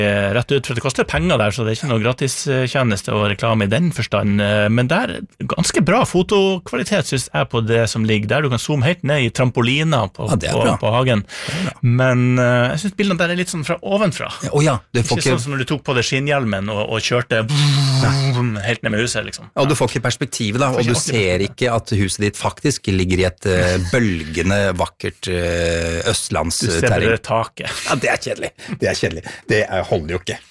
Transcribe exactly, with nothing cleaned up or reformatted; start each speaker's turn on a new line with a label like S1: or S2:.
S1: rett ut, for det koster penger der, så det er ikke noe gratistjeneste og reklame i den forstand, men der ganske bra fotokvalitet, synes jeg, på det som ligger der. Du kan zoome helt ned i trampolina på,
S2: ja,
S1: på, på hagen, men uh, jeg synes bildene der er litt sånn fra ovenfra.
S2: Ja, oh ja, det får
S1: ikke, ikke sånn som når du tok på deg skinnhjelmen og, og kjørte helt ned med huset, liksom.
S2: Ja, du får ikke perspektivet da, og du ser ikke at huset ditt faktisk ligger i et uh, bølgende, vakkert uh, østlandsterreng.
S1: Du ser bare taket.
S2: Ja, det er kjedelig. Det er kjedelig. Det holder jo ikke.